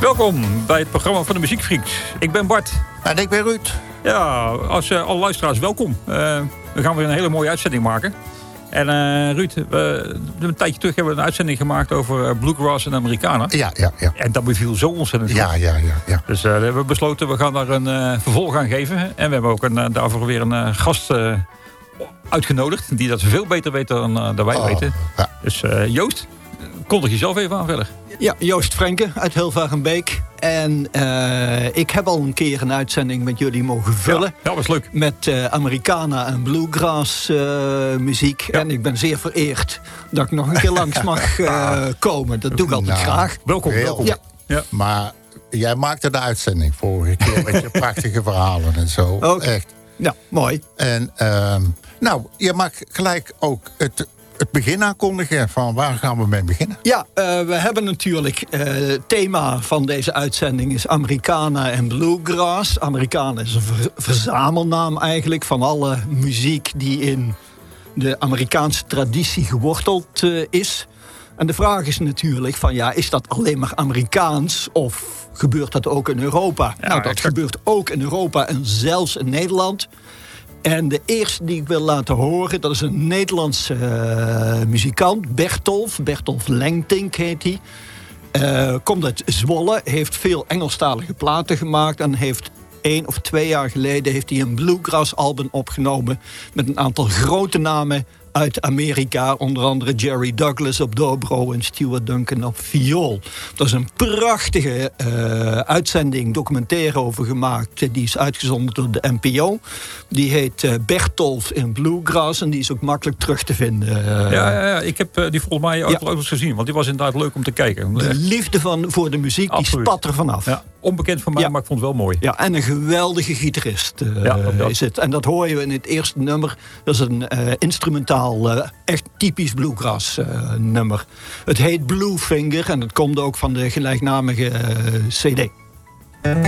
Welkom bij het programma van de Muziekfreaks. Ik ben Bart. En ik ben Ruud. Ja, als alle luisteraars welkom. We gaan weer een hele mooie uitzending maken. En Ruud, een tijdje terug hebben we een uitzending gemaakt over bluegrass en Americana. Ja. En dat beviel zo ontzettend goed. Ja. Dus we hebben besloten, we gaan daar een vervolg aan geven. En we hebben ook daarvoor weer een gast uitgenodigd, die dat veel beter weet dan wij weten. Ja. Dus Joost, kondig jezelf even aan verder. Ja, Joost Frenke uit Hilvarenbeek. En ik heb al een keer een uitzending met jullie mogen vullen. Ja, dat was leuk. Met Americana en bluegrass muziek. Ja. En ik ben zeer vereerd dat ik nog een keer langs mag komen. Dat doe ik altijd graag. Welkom. Ja. Maar jij maakte de uitzending vorige keer met je prachtige verhalen en zo. Okay. Echt. Ja, mooi. En je mag gelijk ook het begin aankondigen van waar gaan we mee beginnen? Ja, we hebben natuurlijk het thema van deze uitzending is Americana en bluegrass. Americana is een verzamelnaam eigenlijk van alle muziek die in de Amerikaanse traditie geworteld is. En de vraag is natuurlijk van is dat alleen maar Amerikaans of gebeurt dat ook in Europa? Ja, dat gebeurt ook in Europa en zelfs in Nederland. En de eerste die ik wil laten horen, dat is een Nederlandse muzikant, Bertolf Lengtink heet hij. Komt uit Zwolle, heeft veel Engelstalige platen gemaakt en heeft 1 of 2 jaar geleden heeft hij een bluegrass album opgenomen met een aantal grote namen uit Amerika, onder andere Jerry Douglas op dobro en Stuart Duncan op viool. Daar is een prachtige uitzending, documentaire over gemaakt. Die is uitgezonden door de NPO. Die heet Bertolf in Bluegrass en die is ook makkelijk terug te vinden. Ja, ik heb die volgens mij ook eens gezien, want die was inderdaad leuk om te kijken. De liefde voor de muziek, absoluut. Die spat er vanaf. Ja, onbekend van mij, maar ik vond het wel mooi. Ja, en een geweldige gitarist is het. En dat hoor je in het eerste nummer. Dat is een instrumentaal, echt typisch bluegrass nummer. Het heet Bluefinger en het komt ook van de gelijknamige CD.